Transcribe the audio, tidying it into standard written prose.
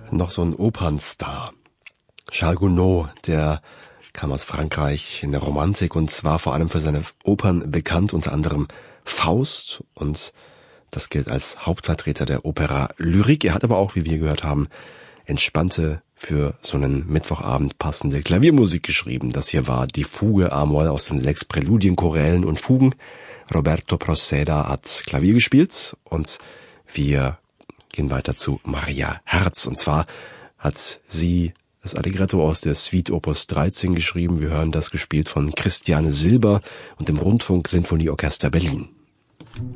noch so ein Opernstar. Charles Gounod, der kam aus Frankreich in der Romantik und war vor allem für seine Opern bekannt, unter anderem Faust, und das gilt als Hauptvertreter der Opera Lyrique. Er hat aber auch, wie wir gehört haben, entspannte, für so einen Mittwochabend passende Klaviermusik geschrieben. Das hier war die Fuge A-Moll aus den 6 Präludien, Chorälen und Fugen. Roberto Proceda hat Klavier gespielt und wir gehen weiter zu Maria Herz. Und zwar hat sie das Allegretto aus der Suite Opus 13 geschrieben. Wir hören das gespielt von Christiane Silber und dem Rundfunk Sinfonieorchester Berlin.